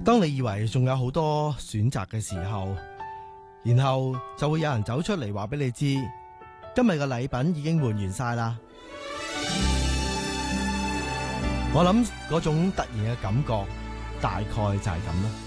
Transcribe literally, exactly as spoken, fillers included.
當你以為仲有好多選擇嘅時候，然後就會有人走出嚟話俾你知，今日嘅禮品已經換完晒啦。我諗嗰種突然嘅感覺，大概就係咁啦。